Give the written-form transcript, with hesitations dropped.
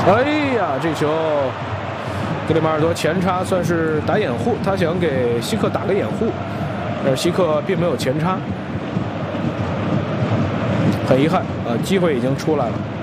哎呀，这球格里马尔多前插算是打掩护，他想给希克打个掩护，但是希克并没有前插，很遗憾，机会已经出来了。